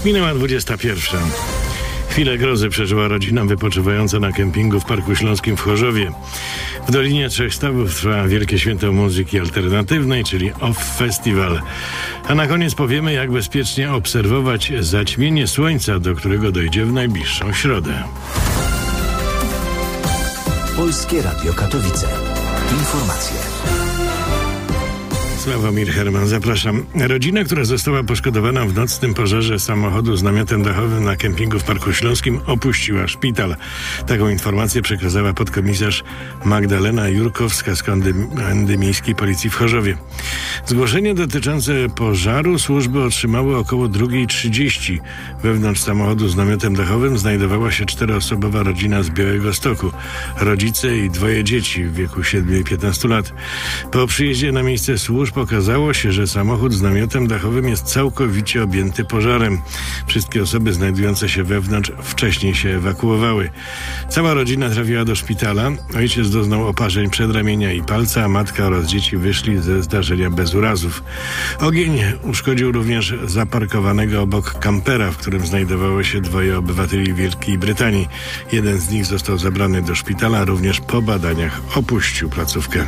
Minęła 21. Chwilę grozy przeżyła rodzina wypoczywająca na kempingu w Parku Śląskim w Chorzowie. W Dolinie Trzech Stawów trwa Wielkie Święto Muzyki Alternatywnej, czyli OFF Festival. A na koniec powiemy, jak bezpiecznie obserwować zaćmienie słońca, do którego dojdzie w najbliższą środę. Polskie Radio Katowice. Informacje. Sławomir Herman, zapraszam. Rodzina, która została poszkodowana w nocnym pożarze samochodu z namiotem dachowym na kempingu w Parku Śląskim, opuściła szpital. Taką informację przekazała podkomisarz Magdalena Jurkowska z Komendy Miejskiej Policji w Chorzowie. Zgłoszenie dotyczące pożaru służby otrzymały około 2:30. Wewnątrz samochodu z namiotem dachowym znajdowała się 4-osobowa rodzina z Białegostoku. Rodzice i 2 dzieci w wieku 7 i 15 lat. Po przyjeździe na miejsce służb okazało się, że samochód z namiotem dachowym jest całkowicie objęty pożarem. Wszystkie osoby znajdujące się wewnątrz wcześniej się ewakuowały. Cała rodzina trafiła do szpitala. Ojciec doznał oparzeń przedramienia i palca, a matka oraz dzieci wyszli ze zdarzenia bez urazów. Ogień uszkodził również zaparkowanego obok kampera, w którym znajdowało się 2 obywateli Wielkiej Brytanii. Jeden z nich został zabrany do szpitala, również po badaniach opuścił placówkę.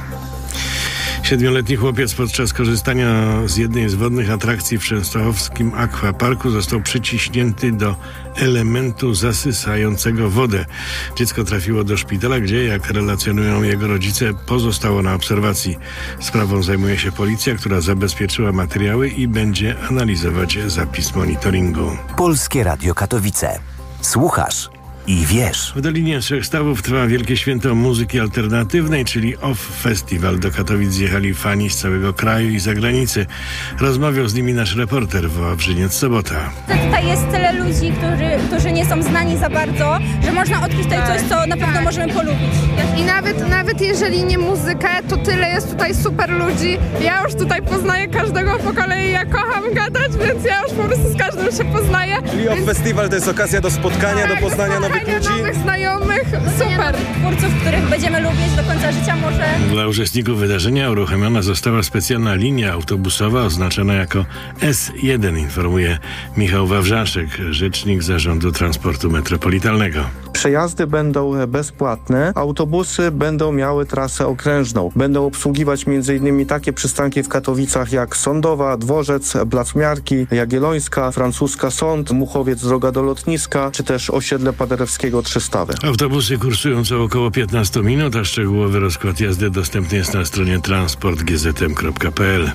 7-letni chłopiec podczas korzystania z jednej z wodnych atrakcji w częstochowskim akwaparku został przyciśnięty do elementu zasysającego wodę. Dziecko trafiło do szpitala, gdzie, jak relacjonują jego rodzice, pozostało na obserwacji. Sprawą zajmuje się policja, która zabezpieczyła materiały i będzie analizować zapis monitoringu. Polskie Radio Katowice. Słuchasz i wiesz. W Dolinie Trzech Stawów trwa Wielkie Święto Muzyki Alternatywnej, czyli OFF Festival. Do Katowic zjechali fani z całego kraju i zagranicy. Rozmawiał z nimi nasz reporter Wawrzyniec Sobota. Tutaj jest tyle ludzi, którzy nie są znani za bardzo, że można odkryć tutaj coś, co na pewno możemy polubić. I nawet jeżeli nie muzykę, to tyle jest tutaj super ludzi. Ja już tutaj poznaję każdego po kolei, ja kocham gadać, więc ja już po prostu z każdym się poznaję. Czyli OFF Festival to jest okazja do spotkania, do poznania nowych ludzi. Nowych znajomych, super. Twórców, których będziemy lubić do końca życia może. Dla uczestników wydarzenia uruchomiona została specjalna linia autobusowa oznaczona jako S1, informuje Michał Wawrzaszek, rzecznik Zarządu Transportu Metropolitalnego. Przejazdy będą bezpłatne, autobusy będą miały trasę okrężną. Będą obsługiwać m.in. takie przystanki w Katowicach jak Sądowa, Dworzec, Plac Miarki, Jagiellońska, Francuska Sąd, Muchowiec Droga do Lotniska, czy też osiedle Paderewskiego 300. Autobusy kursują co około 15 minut, a szczegółowy rozkład jazdy dostępny jest na stronie transportgzm.pl.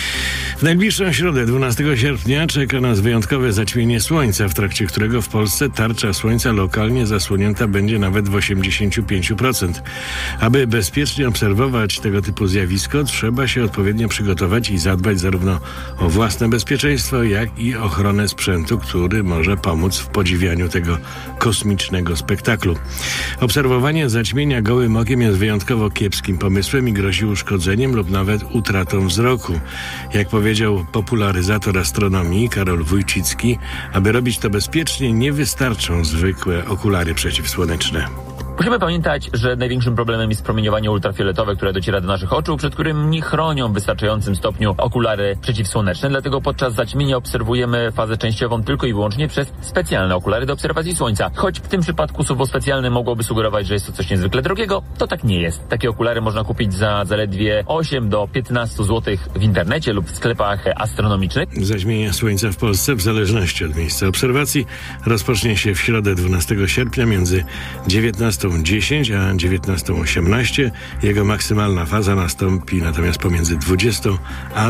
W najbliższą środę, 12 sierpnia, czeka nas wyjątkowe zaćmienie słońca, w trakcie którego w Polsce tarcza słońca lokalnie zasłonięta będzie nawet w 85%. Aby bezpiecznie obserwować tego typu zjawisko, trzeba się odpowiednio przygotować i zadbać zarówno o własne bezpieczeństwo, jak i ochronę sprzętu, który może pomóc w podziwianiu tego kosmicznego spektaklu. Obserwowanie zaćmienia gołym okiem jest wyjątkowo kiepskim pomysłem i grozi uszkodzeniem lub nawet utratą wzroku. Jak powiedział popularyzator astronomii Karol Wójcicki, aby robić to bezpiecznie, nie wystarczą zwykłe okulary przeciwsłoneczne. Musimy pamiętać, że największym problemem jest promieniowanie ultrafioletowe, które dociera do naszych oczu, przed którym nie chronią w wystarczającym stopniu okulary przeciwsłoneczne. Dlatego podczas zaćmienia obserwujemy fazę częściową tylko i wyłącznie przez specjalne okulary do obserwacji słońca. Choć w tym przypadku słowo specjalne mogłoby sugerować, że jest to coś niezwykle drogiego, to tak nie jest. Takie okulary można kupić za zaledwie 8 do 15 zł w internecie lub w sklepach astronomicznych. Zaćmienie słońca w Polsce, w zależności od miejsca obserwacji, rozpocznie się w środę 12 sierpnia między 19:10 a 19:18. Jego maksymalna faza nastąpi natomiast pomiędzy 20 a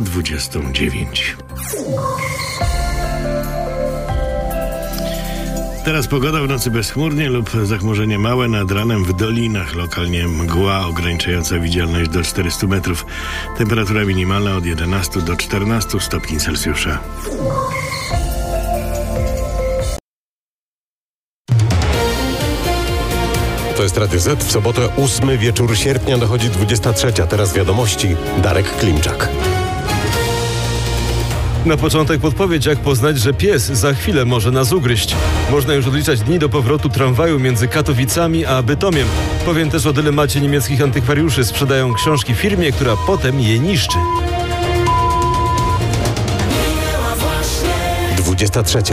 29. Teraz pogoda, w nocy bezchmurnie lub zachmurzenie małe, nad ranem w dolinach lokalnie mgła ograniczająca widzialność do 400 metrów. Temperatura minimalna od 11 do 14 stopni Celsjusza. To jest Radio Z. W sobotę 8 wieczór sierpnia, dochodzi 23. Teraz wiadomości. Darek Klimczak. Na początek podpowiedź, jak poznać, że pies za chwilę może nas ugryźć. Można już odliczać dni do powrotu tramwaju między Katowicami a Bytomiem. Powiem też o dylemacie niemieckich antykwariuszy. Sprzedają książki firmie, która potem je niszczy. 23.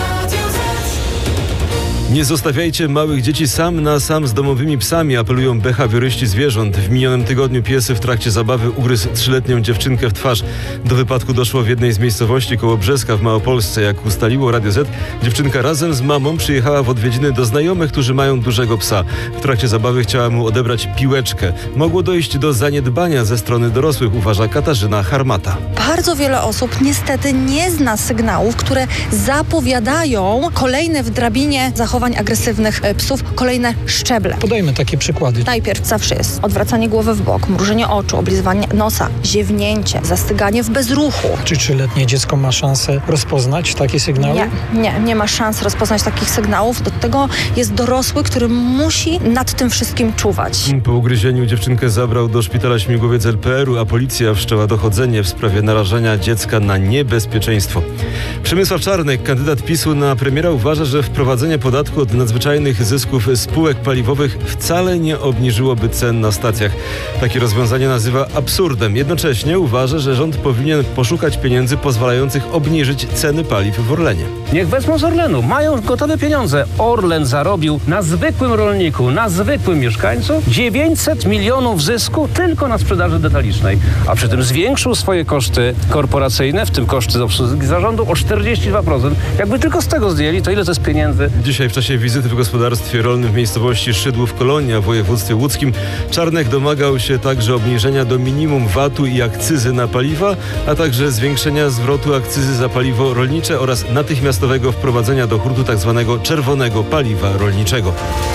Nie zostawiajcie małych dzieci sam na sam z domowymi psami, apelują behawioryści zwierząt. W minionym tygodniu pies w trakcie zabawy ugryzł 3-letnią dziewczynkę w twarz. Do wypadku doszło w jednej z miejscowości koło Brzeska w Małopolsce. Jak ustaliło Radio Z, dziewczynka razem z mamą przyjechała w odwiedziny do znajomych, którzy mają dużego psa. W trakcie zabawy chciała mu odebrać piłeczkę. Mogło dojść do zaniedbania ze strony dorosłych, uważa Katarzyna Harmata. Bardzo wiele osób niestety nie zna sygnałów, które zapowiadają kolejne w drabinie zachowań agresywnych psów, kolejne szczeble. Podajmy takie przykłady. Najpierw zawsze jest odwracanie głowy w bok, mrużenie oczu, oblizywanie nosa, ziewnięcie, zastyganie w bezruchu. Czy 3-letnie dziecko ma szansę rozpoznać takie sygnały? Nie ma szans rozpoznać takich sygnałów. Do tego jest dorosły, który musi nad tym wszystkim czuwać. Po ugryzieniu dziewczynkę zabrał do szpitala Śmigłowiec LPR-u, a policja wszczęła dochodzenie w sprawie narażenia dziecka na niebezpieczeństwo. Przemysław Czarnek, kandydat PiS-u na premiera, uważa, że wprowadzenie podatku od nadzwyczajnych zysków spółek paliwowych wcale nie obniżyłoby cen na stacjach. Takie rozwiązanie nazywa absurdem. Jednocześnie uważa, że rząd powinien poszukać pieniędzy pozwalających obniżyć ceny paliw w Orlenie. Niech wezmą z Orlenu. Mają gotowe pieniądze. Orlen zarobił na zwykłym rolniku, na zwykłym mieszkańcu 900 milionów zysku tylko na sprzedaży detalicznej. A przy tym zwiększył swoje koszty korporacyjne, w tym koszty obsługi zarządu, o 42%. Jakby tylko z tego zdjęli, to ile to jest pieniędzy? Dzisiaj w czasie wizyty w gospodarstwie rolnym w miejscowości Szydłów-Kolonia w województwie łódzkim Czarnek domagał się także obniżenia do minimum VAT-u i akcyzy na paliwa, a także zwiększenia zwrotu akcyzy za paliwo rolnicze oraz natychmiastowego wprowadzenia do hurtu tzw. czerwonego paliwa rolniczego.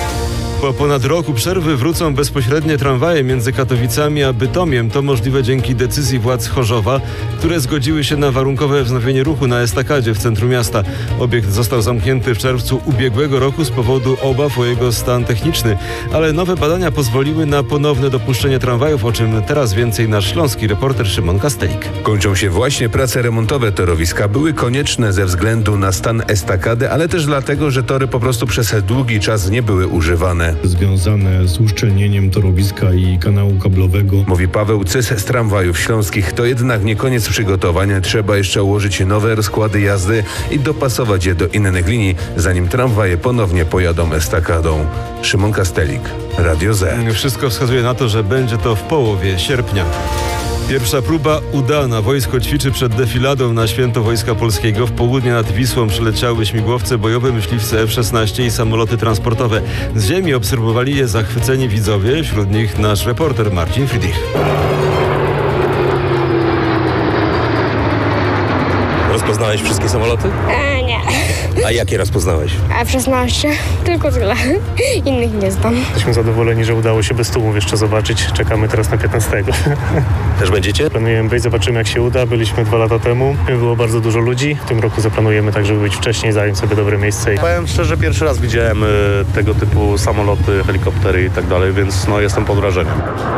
Po ponad roku przerwy wrócą bezpośrednie tramwaje między Katowicami a Bytomiem. To możliwe dzięki decyzji władz Chorzowa, które zgodziły się na warunkowe wznowienie ruchu na estakadzie w centrum miasta. Obiekt został zamknięty w czerwcu ubiegłego roku z powodu obaw o jego stan techniczny, ale nowe badania pozwoliły na ponowne dopuszczenie tramwajów, o czym teraz więcej nasz śląski reporter Szymon Kastelik. Kończą się właśnie prace remontowe torowiska. Były konieczne ze względu na stan estakady, ale też dlatego, że tory po prostu przez długi czas nie były używane. Związane z uszczelnieniem torowiska i kanału kablowego. Mówi Paweł Cys z Tramwajów Śląskich. To jednak nie koniec przygotowań. Trzeba jeszcze ułożyć nowe rozkłady jazdy i dopasować je do innych linii, zanim tramwaje ponownie pojadą estakadą. Szymon Kastelik, Radio Z. Wszystko wskazuje na to, że będzie to w połowie sierpnia. Pierwsza próba udana. Wojsko ćwiczy przed defiladą na Święto Wojska Polskiego. W południe nad Wisłą przyleciały śmigłowce bojowe, myśliwce F-16 i samoloty transportowe. Z ziemi obserwowali je zachwyceni widzowie, wśród nich nasz reporter Marcin Friedrich. Rozpoznałeś wszystkie samoloty? Nie. A jakie rozpoznałeś? F-16. Tylko tyle. Innych nie znam. Jesteśmy zadowoleni, że udało się bez tłumów jeszcze zobaczyć. Czekamy teraz na 15. Też będziecie? Planujemy być, zobaczymy jak się uda. Byliśmy 2 lata temu. Było bardzo dużo ludzi. W tym roku zaplanujemy tak, żeby być wcześniej, zająć sobie dobre miejsce. Powiem szczerze, pierwszy raz widziałem tego typu samoloty, helikoptery i tak dalej, więc jestem pod wrażeniem.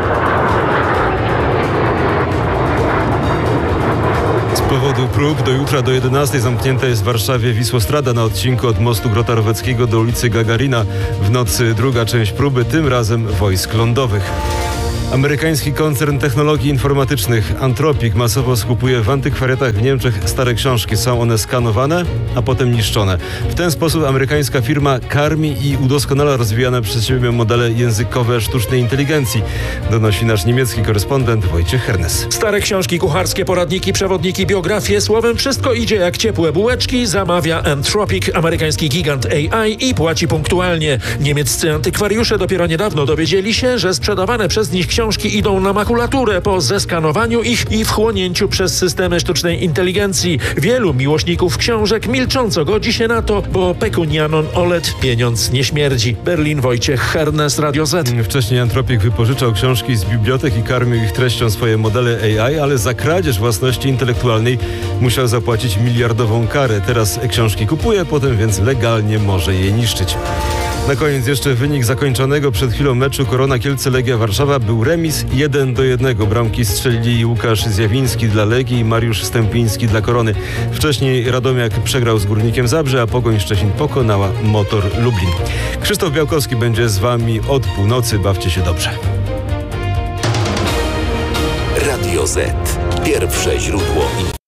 Z powodu prób do jutra do 11 zamknięta jest w Warszawie Wisłostrada na odcinku od mostu Grota Roweckiego do ulicy Gagarina. W nocy druga część próby, tym razem wojsk lądowych. Amerykański koncern technologii informatycznych Anthropic masowo skupuje w antykwariatach w Niemczech stare książki. Są one skanowane, a potem niszczone. W ten sposób amerykańska firma karmi i udoskonala rozwijane przez siebie modele językowe sztucznej inteligencji, donosi nasz niemiecki korespondent Wojciech Hernes. Stare książki kucharskie, poradniki, przewodniki, biografie, słowem wszystko idzie jak ciepłe bułeczki, zamawia Anthropic, amerykański gigant AI, i płaci punktualnie. Niemieccy antykwariusze dopiero niedawno dowiedzieli się, że sprzedawane przez nich książki idą na makulaturę po zeskanowaniu ich i wchłonięciu przez systemy sztucznej inteligencji. Wielu miłośników książek milcząco godzi się na to, bo pekunianon olet pieniądz nie śmierdzi. Berlin, Wojciech Hernes, Radio Z. Wcześniej Anthropic wypożyczał książki z bibliotek i karmił ich treścią swoje modele AI, ale za kradzież własności intelektualnej musiał zapłacić miliardową karę. Teraz książki kupuje, potem więc legalnie może je niszczyć. Na koniec jeszcze wynik zakończonego przed chwilą meczu Korona Kielce-Legia Warszawa był remis 1-1. Bramki strzelili Łukasz Zjawiński dla Legii i Mariusz Stępiński dla Korony. Wcześniej Radomiak przegrał z Górnikiem Zabrze, a Pogoń Szczecin pokonała Motor Lublin. Krzysztof Białkowski będzie z Wami od północy. Bawcie się dobrze. Radio Z. Pierwsze źródło